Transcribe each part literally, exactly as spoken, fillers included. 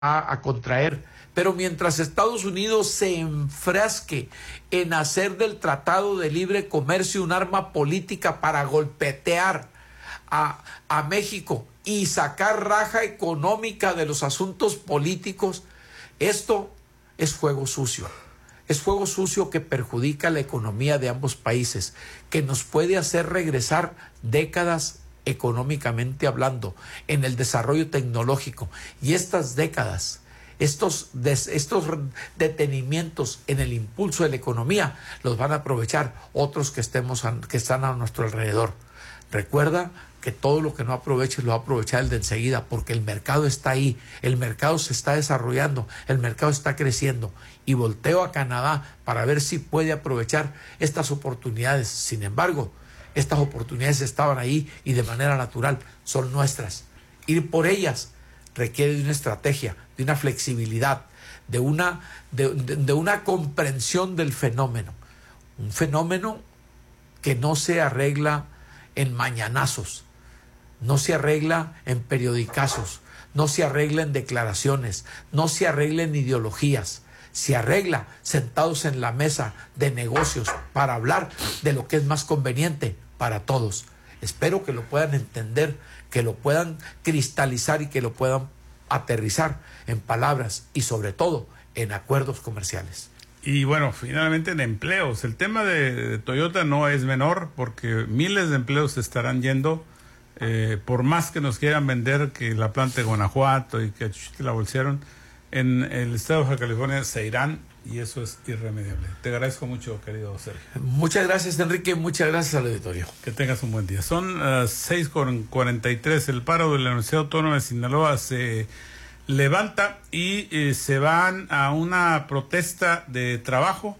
a, a contraer. Pero mientras Estados Unidos se enfrasque en hacer del Tratado de Libre Comercio un arma política para golpetear a, a México y sacar raja económica de los asuntos políticos, esto es juego sucio. Es juego sucio que perjudica la economía de ambos países, que nos puede hacer regresar décadas económicamente hablando en el desarrollo tecnológico. Y estas décadas, estos, des, estos detenimientos en el impulso de la economía, los van a aprovechar otros que, estemos a, que están a nuestro alrededor. Recuerda que todo lo que no aproveches lo va a aprovechar el de enseguida, porque el mercado está ahí, el mercado se está desarrollando, el mercado está creciendo, y volteo a Canadá para ver si puede aprovechar estas oportunidades. Sin embargo, estas oportunidades estaban ahí y de manera natural son nuestras. Ir por ellas requiere de una estrategia, de una flexibilidad, de una, de, de, de una comprensión del fenómeno. Un fenómeno que no se arregla en mañanazos, no se arregla en periodicazos, no se arregla en declaraciones, no se arregla en ideologías, se arregla sentados en la mesa de negocios para hablar de lo que es más conveniente para todos. Espero que lo puedan entender, que lo puedan cristalizar y que lo puedan aterrizar en palabras y sobre todo en acuerdos comerciales. Y bueno, finalmente en empleos. El tema de, de Toyota no es menor porque miles de empleos se estarán yendo. Eh, por más que nos quieran vender que la planta de Guanajuato y que a Chuchita la bolsearon, en el estado de Baja California se irán y eso es irremediable. Te agradezco mucho, querido Sergio. Muchas gracias, Enrique. Muchas gracias al auditorio. Que tengas un buen día. Son las uh, seis con cuarenta y tres. El paro de la Universidad Autónoma de Sinaloa se levanta y eh, se van a una protesta de trabajo.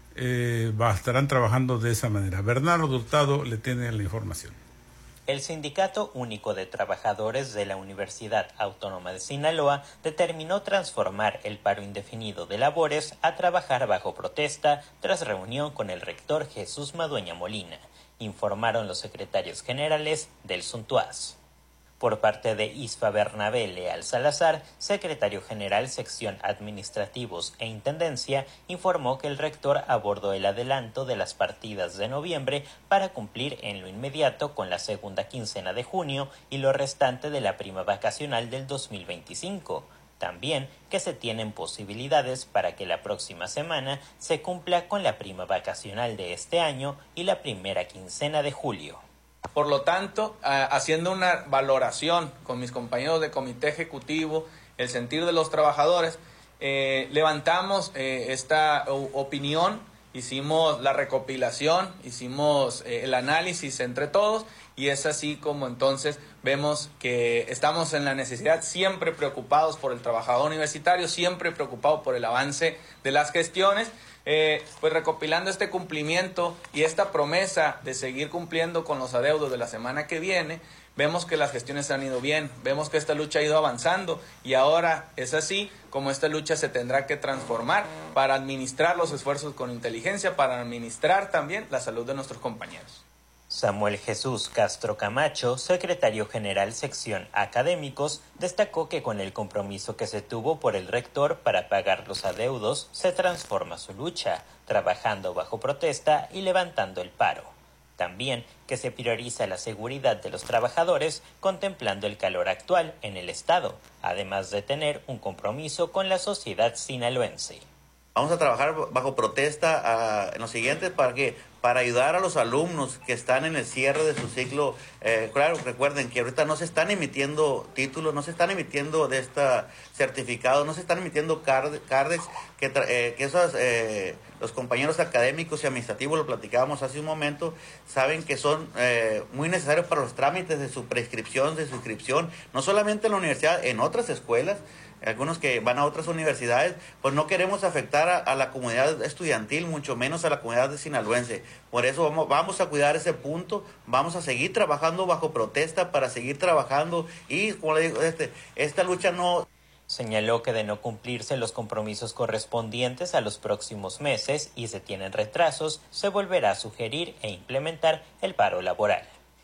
Eh, va, estarán trabajando de esa manera. Bernardo Hurtado le tiene la información. El Sindicato Único de Trabajadores de la Universidad Autónoma de Sinaloa determinó transformar el paro indefinido de labores a trabajar bajo protesta tras reunión con el rector Jesús Madueña Molina, informaron los secretarios generales del SUNTUAS. Por parte de Isfa Bernabé Leal Salazar, secretario general sección Administrativos e Intendencia, informó que el rector abordó el adelanto de las partidas de noviembre para cumplir en lo inmediato con la segunda quincena de junio y lo restante de la prima vacacional del dos mil veinticinco. También que se tienen posibilidades para que la próxima semana se cumpla con la prima vacacional de este año y la primera quincena de julio. Por lo tanto, uh, haciendo una valoración con mis compañeros de comité ejecutivo, el sentir de los trabajadores, eh, levantamos eh, esta uh, opinión, hicimos la recopilación, hicimos eh, el análisis entre todos y es así como entonces vemos que estamos en la necesidad, siempre preocupados por el trabajador universitario, siempre preocupados por el avance de las gestiones. Eh, pues recopilando este cumplimiento y esta promesa de seguir cumpliendo con los adeudos de la semana que viene, vemos que las gestiones han ido bien, vemos que esta lucha ha ido avanzando y ahora es así como esta lucha se tendrá que transformar para administrar los esfuerzos con inteligencia, para administrar también la salud de nuestros compañeros. Samuel Jesús Castro Camacho, secretario general sección Académicos, destacó que con el compromiso que se tuvo por el rector para pagar los adeudos, se transforma su lucha, trabajando bajo protesta y levantando el paro. También que se prioriza la seguridad de los trabajadores, contemplando el calor actual en el estado, además de tener un compromiso con la sociedad sinaloense. Vamos a trabajar bajo protesta uh, en lo siguiente para que para ayudar a los alumnos que están en el cierre de su ciclo. Eh, claro, recuerden que ahorita no se están emitiendo títulos, no se están emitiendo de esta certificados, no se están emitiendo card, cardex, que, eh, que esos, eh, los compañeros académicos y administrativos, lo platicábamos hace un momento, saben que son eh, muy necesarios para los trámites de su prescripción, de suscripción, no solamente en la universidad, en otras escuelas. Algunos que van a otras universidades, pues no queremos afectar a, a la comunidad estudiantil, mucho menos a la comunidad de sinaloense. Por eso vamos, vamos a cuidar ese punto, vamos a seguir trabajando bajo protesta para seguir trabajando y, como le digo, este, esta lucha no... Señaló que de no cumplirse los compromisos correspondientes a los próximos meses y se tienen retrasos, se volverá a sugerir e implementar el paro laboral.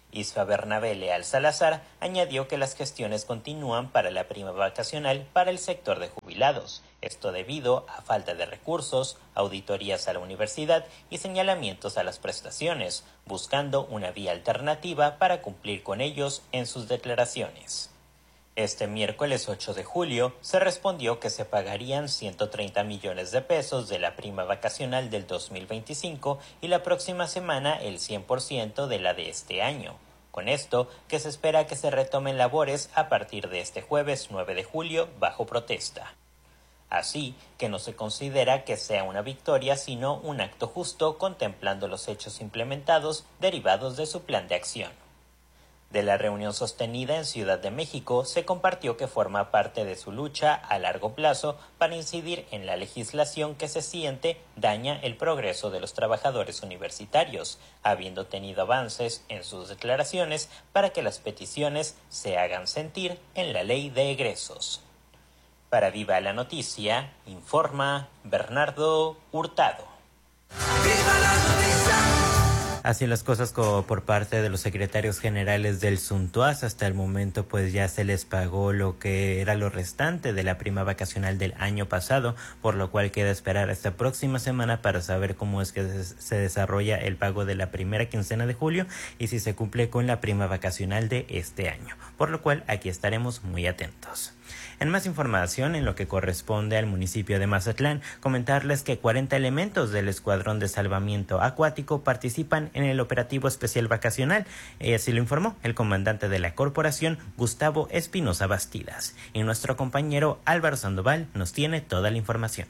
Isfa Bernabé Leal Salazar añadió que las gestiones continúan para la prima vacacional para el sector de jubilados, esto debido a falta de recursos, auditorías a la universidad y señalamientos a las prestaciones, buscando una vía alternativa para cumplir con ellos en sus declaraciones. Este miércoles ocho de julio se respondió que se pagarían ciento treinta millones de pesos de la prima vacacional del dos mil veinticinco y la próxima semana el cien por ciento de la de este año. Con esto, que se espera que se retomen labores a partir de este jueves nueve de julio bajo protesta. Así que no se considera que sea una victoria, sino un acto justo contemplando los hechos implementados derivados de su plan de acción. De la reunión sostenida en Ciudad de México, se compartió que forma parte de su lucha a largo plazo para incidir en la legislación que se siente daña el progreso de los trabajadores universitarios, habiendo tenido avances en sus declaraciones para que las peticiones se hagan sentir en la ley de egresos. Para Viva la Noticia, informa Bernardo Hurtado. ¡Viva la noticia! Así las cosas como por parte de los secretarios generales del Suntuaz, hasta el momento pues ya se les pagó lo que era lo restante de la prima vacacional del año pasado, por lo cual queda esperar esta próxima semana para saber cómo es que se desarrolla el pago de la primera quincena de julio y si se cumple con la prima vacacional de este año, por lo cual aquí estaremos muy atentos. En más información, en lo que corresponde al municipio de Mazatlán, comentarles que cuarenta elementos del Escuadrón de Salvamiento Acuático participan en el operativo especial vacacional. Y así lo informó el comandante de la corporación, Gustavo Espinosa Bastidas. Y nuestro compañero Álvaro Sandoval nos tiene toda la información.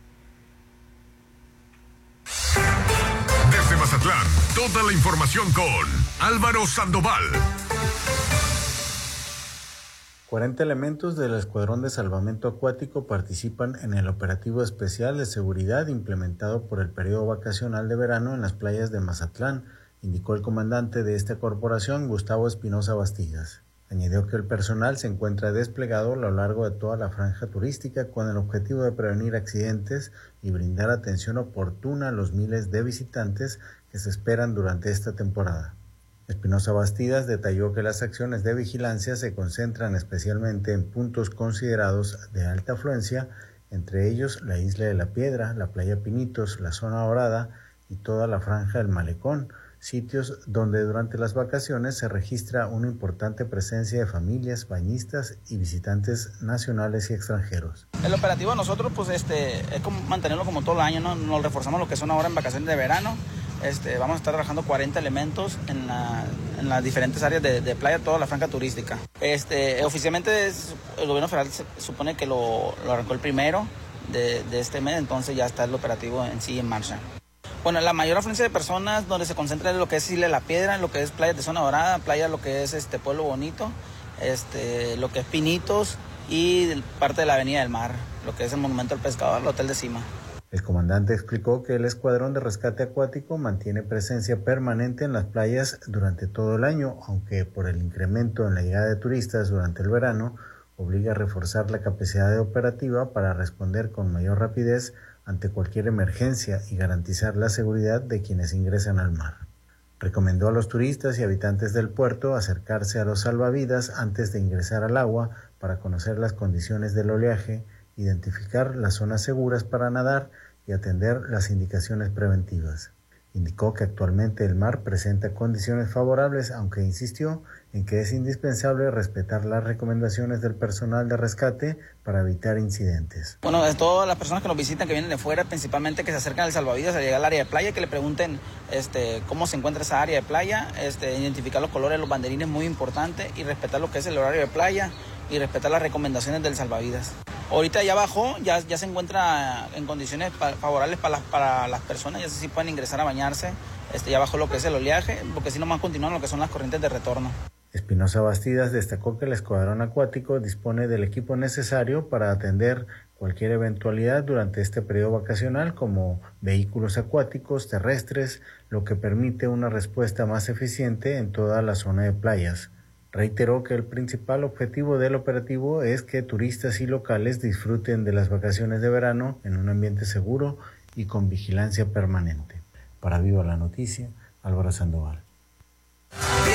Desde Mazatlán, toda la información con Álvaro Sandoval. cuarenta elementos del Escuadrón de Salvamento Acuático participan en el operativo especial de seguridad implementado por el periodo vacacional de verano en las playas de Mazatlán, indicó el comandante de esta corporación, Gustavo Espinosa Bastidas. Añadió que el personal se encuentra desplegado a lo largo de toda la franja turística con el objetivo de prevenir accidentes y brindar atención oportuna a los miles de visitantes que se esperan durante esta temporada. Espinosa Bastidas detalló que las acciones de vigilancia se concentran especialmente en puntos considerados de alta afluencia, entre ellos la Isla de la Piedra, la Playa Pinitos, la Zona Dorada y toda la franja del Malecón, sitios donde durante las vacaciones se registra una importante presencia de familias, bañistas y visitantes nacionales y extranjeros. El operativo nosotros pues este es como mantenerlo como todo el año, ¿no? Nos reforzamos lo que son ahora en vacaciones de verano. Este, vamos a estar trabajando cuarenta elementos en, la, en las diferentes áreas de, de playa, toda la franja turística. Este, oficialmente es, el gobierno federal se supone que lo, lo arrancó el primero de, de este mes, entonces ya está el operativo en sí en marcha. Bueno, la mayor afluencia de personas donde se concentra lo que es Isla de la Piedra, lo que es Playa de Zona Dorada, playa lo que es este Pueblo Bonito, este, lo que es Pinitos y parte de la Avenida del Mar, lo que es el Monumento al Pescador, el Hotel de Cima. El comandante explicó que el Escuadrón de Rescate Acuático mantiene presencia permanente en las playas durante todo el año, aunque por el incremento en la llegada de turistas durante el verano, obliga a reforzar la capacidad operativa para responder con mayor rapidez ante cualquier emergencia y garantizar la seguridad de quienes ingresan al mar. Recomendó a los turistas y habitantes del puerto acercarse a los salvavidas antes de ingresar al agua para conocer las condiciones del oleaje, identificar las zonas seguras para nadar y atender las indicaciones preventivas. Indicó que actualmente el mar presenta condiciones favorables, aunque insistió en que es indispensable respetar las recomendaciones del personal de rescate para evitar incidentes. Bueno, de todas las personas que nos visitan, que vienen de fuera, principalmente que se acercan al salvavidas al llegar al área de playa, que le pregunten este, cómo se encuentra esa área de playa, este, identificar los colores de los banderines, muy importante, y respetar lo que es el horario de playa y respetar las recomendaciones del salvavidas. Ahorita ya bajó, ya, ya se encuentra en condiciones pa- favorables para las, para las personas, ya sí pueden ingresar a bañarse, este, ya bajó lo que es el oleaje, porque si no más continúan lo que son las corrientes de retorno. Espinosa Bastidas destacó que el Escuadrón Acuático dispone del equipo necesario para atender cualquier eventualidad durante este periodo vacacional, como vehículos acuáticos, terrestres, lo que permite una respuesta más eficiente en toda la zona de playas. Reiteró que el principal objetivo del operativo es que turistas y locales disfruten de las vacaciones de verano en un ambiente seguro y con vigilancia permanente. Para Viva la Noticia, Álvaro Sandoval. ¡Viva la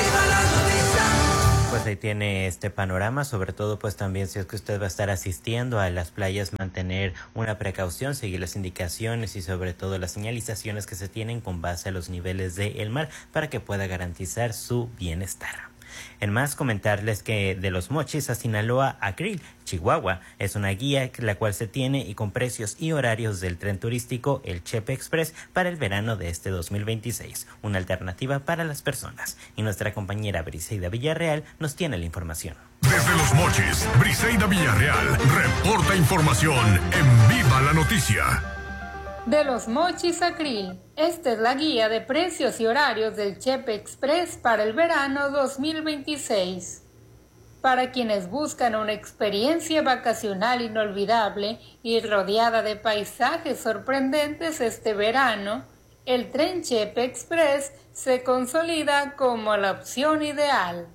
Pues ahí tiene este panorama, sobre todo pues también si es que usted va a estar asistiendo a las playas, mantener una precaución, seguir las indicaciones y sobre todo las señalizaciones que se tienen con base a los niveles del mar para que pueda garantizar su bienestar. En más, comentarles que de Los Mochis a Sinaloa a Krill, Chihuahua, es una guía la cual se tiene y con precios y horarios del tren turístico el Chepe Express para el verano de este dos mil veintiséis, una alternativa para las personas. Y nuestra compañera Briseida Villarreal nos tiene la información. Desde Los Mochis, Briseida Villarreal reporta información en Viva la Noticia. De Los Mochis a Krill, esta es la guía de precios y horarios del Chepe Express para el verano dos mil veintiséis. Para quienes buscan una experiencia vacacional inolvidable y rodeada de paisajes sorprendentes este verano, el tren Chepe Express se consolida como la opción ideal.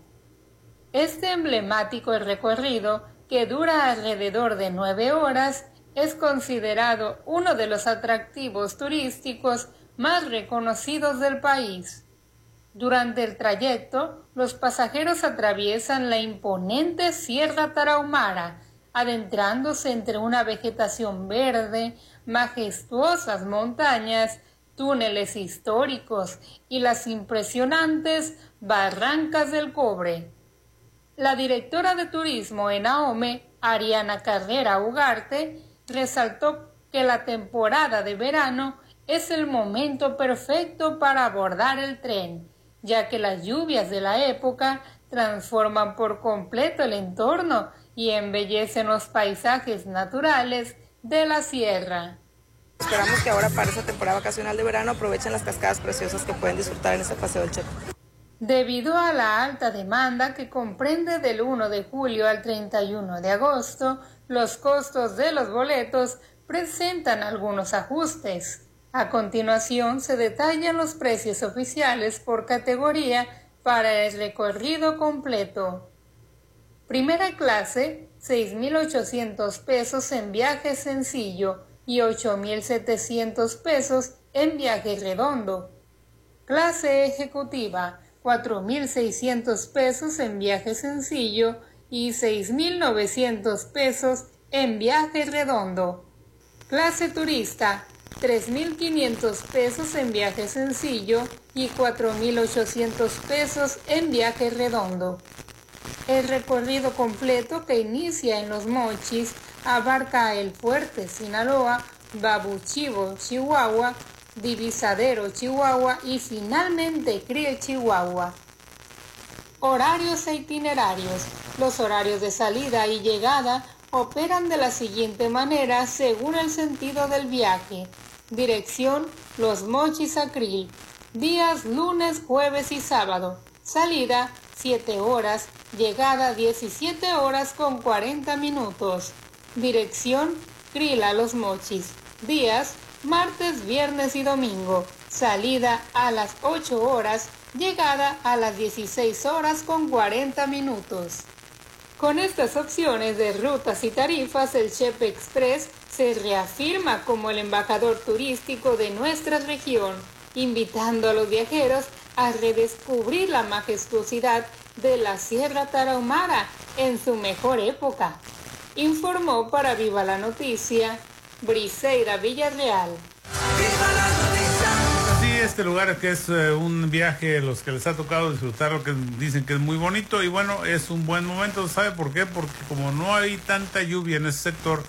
Este emblemático recorrido, que dura alrededor de nueve horas, es considerado uno de los atractivos turísticos más reconocidos del país. Durante el trayecto, los pasajeros atraviesan la imponente Sierra Tarahumara, adentrándose entre una vegetación verde, majestuosas montañas, túneles históricos y las impresionantes Barrancas del Cobre. La directora de turismo en AOME, Ariana Carrera Ugarte, resaltó que la temporada de verano es el momento perfecto para abordar el tren, ya que las lluvias de la época transforman por completo el entorno y embellecen los paisajes naturales de la sierra. Esperamos que ahora para esta temporada vacacional de verano aprovechen las cascadas preciosas que pueden disfrutar en este paseo del Chepe. Debido a la alta demanda que comprende del primero de julio al treinta y uno de agosto, los costos de los boletos presentan algunos ajustes. A continuación se detallan los precios oficiales por categoría para el recorrido completo. Primera clase, seis mil ochocientos pesos en viaje sencillo y ocho mil setecientos pesos en viaje redondo. Clase ejecutiva, cuatro mil seiscientos pesos en viaje sencillo y seis mil novecientos pesos en viaje redondo. Clase turista, tres mil quinientos pesos en viaje sencillo y cuatro mil ochocientos pesos en viaje redondo. El recorrido completo que inicia en Los Mochis abarca El Fuerte, Sinaloa, Babuchivo, Chihuahua, Divisadero, Chihuahua y finalmente Krill, Chihuahua. Horarios e itinerarios. Los horarios de salida y llegada operan de la siguiente manera según el sentido del viaje. Dirección: Los Mochis a Krill. Días lunes, jueves y sábado. Salida: siete horas. Llegada: diecisiete horas con cuarenta minutos. Dirección: Krill a Los Mochis. Días: martes, viernes y domingo. Salida a las ocho horas. Llegada a las dieciséis horas con cuarenta minutos. Con estas opciones de rutas y tarifas, el Chepe Express se reafirma como el embajador turístico de nuestra región, invitando a los viajeros a redescubrir la majestuosidad de la Sierra Tarahumara en su mejor época. Informó para Viva la Noticia, Briseida Villarreal. ¡Viva la Noticia! Sí, este lugar que es eh, un viaje, los que les ha tocado disfrutar, lo que dicen que es muy bonito y bueno, es un buen momento. ¿Sabe por qué? Porque como no hay tanta lluvia en ese sector,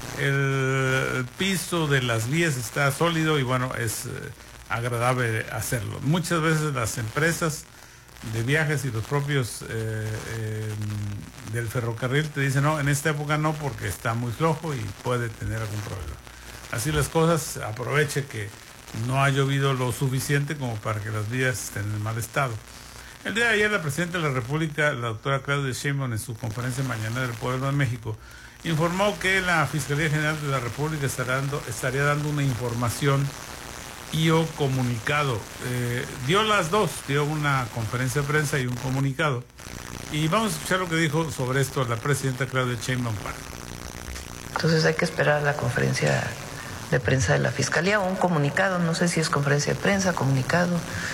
el piso de las vías está sólido y bueno, es eh, agradable hacerlo. Muchas veces las empresas de viajes y los propios eh, eh, del ferrocarril te dicen no, en esta época no porque está muy flojo y puede tener algún problema. Así las cosas, aproveche que no ha llovido lo suficiente como para que las vías estén en mal estado. El día de ayer la Presidenta de la República, la doctora Claudia Sheinbaum, en su conferencia mañana del Pueblo de México, informó que la Fiscalía General de la República estará dando, estaría dando una información y o comunicado. Eh, dio las dos, dio una conferencia de prensa y un comunicado. Y vamos a escuchar lo que dijo sobre esto la Presidenta Claudia Sheinbaum. Entonces hay que esperar a la conferencia de prensa de la Fiscalía o un comunicado, no sé si es conferencia de prensa, comunicado,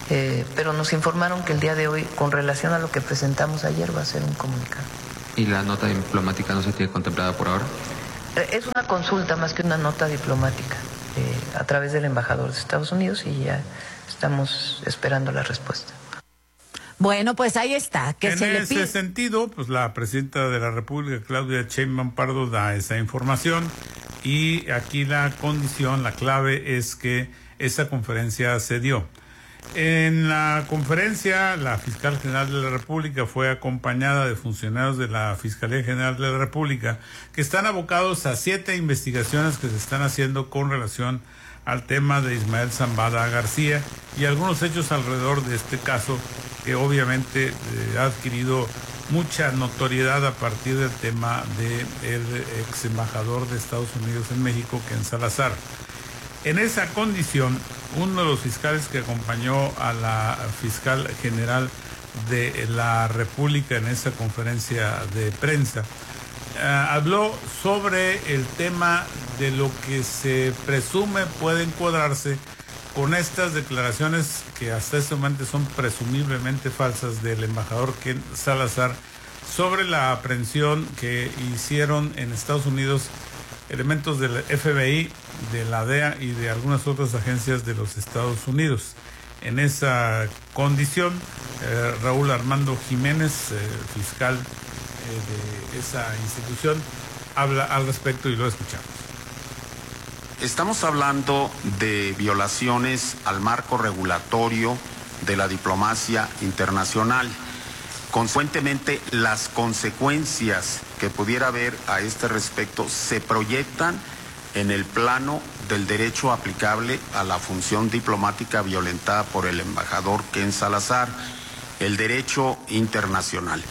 Eh, pero nos informaron que el día de hoy, con relación a lo que presentamos ayer, va a ser un comunicado. ¿Y la nota diplomática no se tiene contemplada por ahora? Eh, es una consulta más que una nota diplomática eh, a través del embajador de Estados Unidos y ya estamos esperando la respuesta. Bueno, pues ahí está. Que en se ese le pide... sentido, pues la presidenta de la República, Claudia Sheinbaum Pardo, da esa información y aquí la condición, la clave es que esa conferencia se dio. En la conferencia, la fiscal general de la República fue acompañada de funcionarios de la Fiscalía General de la República que están abocados a siete investigaciones que se están haciendo con relación al tema de Ismael Zambada García y algunos hechos alrededor de este caso que obviamente eh, ha adquirido mucha notoriedad a partir del tema del ex embajador de Estados Unidos en México, Ken Salazar. En esa condición, uno de los fiscales que acompañó a la fiscal general de la República en esa conferencia de prensa, eh, habló sobre el tema de lo que se presume puede encuadrarse con estas declaraciones que hasta este momento son presumiblemente falsas del embajador Ken Salazar sobre la aprehensión que hicieron en Estados Unidos elementos del F B I, de la D E A y de algunas otras agencias de los Estados Unidos. En esa condición, eh, Raúl Armando Jiménez, eh, fiscal eh, de esa institución, habla al respecto y lo escuchamos. Estamos hablando de violaciones al marco regulatorio de la diplomacia internacional. Consecuentemente, las consecuencias que pudiera haber a este respecto se proyectan en el plano del derecho aplicable a la función diplomática violentada por el embajador Ken Salazar, el derecho internacional.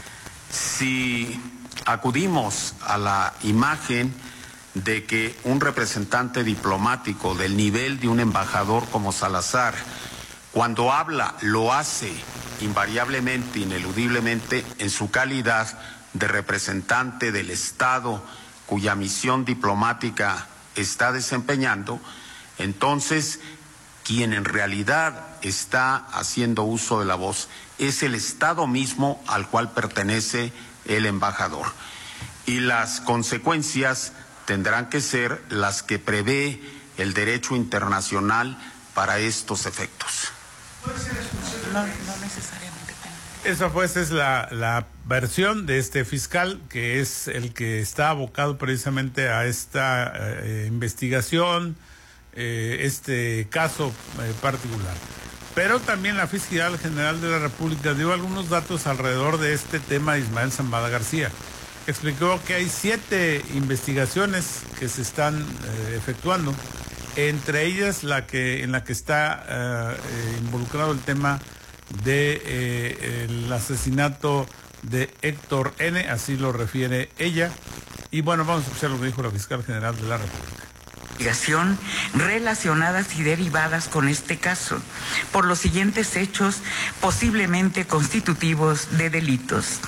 Si acudimos a la imagen de que un representante diplomático del nivel de un embajador como Salazar, cuando habla, lo hace invariablemente, ineludiblemente, en su calidad de representante del Estado cuya misión diplomática está desempeñando, entonces quien en realidad está haciendo uso de la voz es el Estado mismo al cual pertenece el embajador. Y las consecuencias tendrán que ser las que prevé el derecho internacional para estos efectos. No, no necesariamente. Esa pues es la, la versión de este fiscal, que es el que está abocado precisamente a esta eh, investigación, eh, este caso eh, particular. Pero también la Fiscalía General de la República dio algunos datos alrededor de este tema de Ismael Zambada García. Explicó que hay siete investigaciones que se están eh, efectuando, entre ellas la que en la que está eh, eh, involucrado el tema de eh, el asesinato de Héctor N., así lo refiere ella. Y bueno, vamos a escuchar lo que dijo la Fiscal General de la República. Investigación relacionadas y derivadas con este caso por los siguientes hechos posiblemente constitutivos de delitos: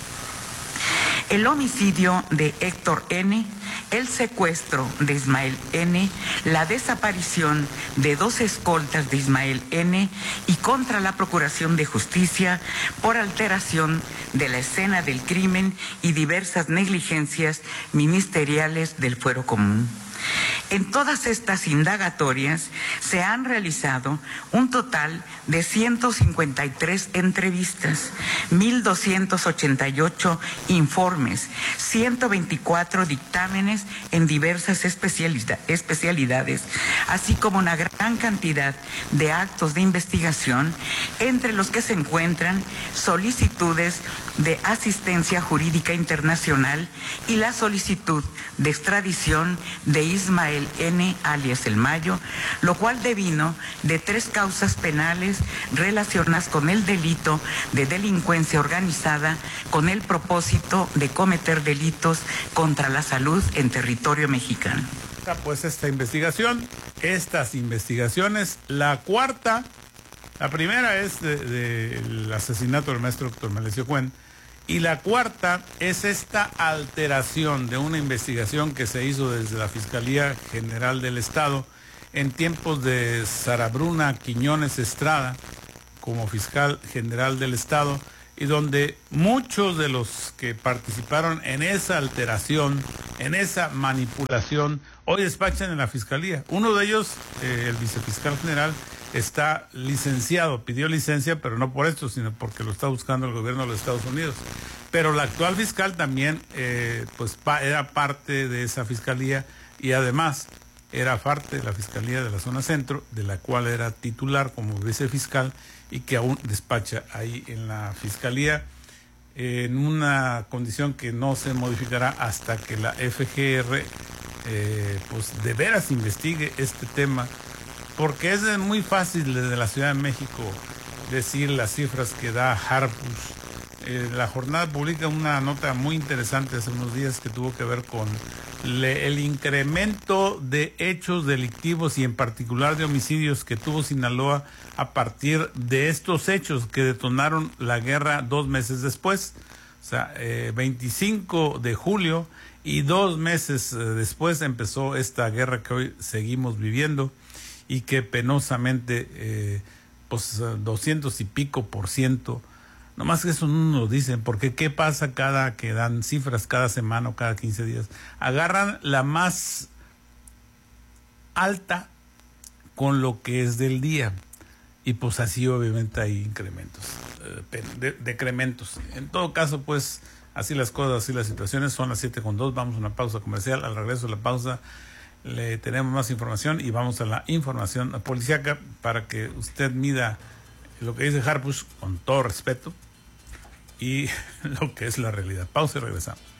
el homicidio de Héctor N., el secuestro de Ismael N., la desaparición de dos escoltas de Ismael N. y contra la Procuración de Justicia por alteración de la escena del crimen y diversas negligencias ministeriales del fuero común. En todas estas indagatorias se han realizado un total de ciento cincuenta y tres entrevistas, mil doscientos ochenta y ocho informes, ciento veinticuatro dictámenes en diversas especialidades, así como una gran cantidad de actos de investigación, entre los que se encuentran solicitudes de asistencia jurídica internacional y la solicitud de extradición de Ismael N., alias El Mayo, lo cual devino de tres causas penales relacionadas con el delito de delincuencia organizada con el propósito de cometer delitos contra la salud en territorio mexicano. Pues esta investigación, estas investigaciones, la cuarta, la primera es del de, de asesinato del maestro doctor Melesio Cuen, y la cuarta es esta alteración de una investigación que se hizo desde la Fiscalía General del Estado en tiempos de Sara Bruna Quiñones Estrada como fiscal general del Estado, y donde muchos de los que participaron en esa alteración, en esa manipulación, hoy despachan en la Fiscalía. Uno de ellos, eh, el vicefiscal general, está licenciado, pidió licencia, pero no por esto, sino porque lo está buscando el gobierno de los Estados Unidos. Pero la actual fiscal también, eh, pues pa- era parte de esa Fiscalía, y además era parte de la Fiscalía de la Zona Centro, de la cual era titular como vicefiscal, y que aún despacha ahí en la Fiscalía, eh, en una condición que no se modificará hasta que la F G R eh, pues de veras investigue este tema, porque es muy fácil desde la Ciudad de México decir las cifras que da Harpus. Eh, la jornada publica una nota muy interesante hace unos días que tuvo que ver con le, el incremento de hechos delictivos y en particular de homicidios que tuvo Sinaloa a partir de estos hechos que detonaron la guerra dos meses después. O sea, eh, veinticinco de julio y dos meses eh, después empezó esta guerra que hoy seguimos viviendo y que penosamente, eh, pues doscientos y pico por ciento. Nomás que eso no nos lo dicen, porque ¿qué pasa cada que dan cifras cada semana o cada quince días? Agarran la más alta con lo que es del día. Y pues así obviamente hay incrementos, eh, de, decrementos. En todo caso, pues así las cosas, así las situaciones. Son las siete con dos, vamos a una pausa comercial. Al regreso de la pausa le tenemos más información y vamos a la información policíaca para que usted mida lo que dice Harpus con todo respeto y lo que es la realidad. Pausa y regresamos.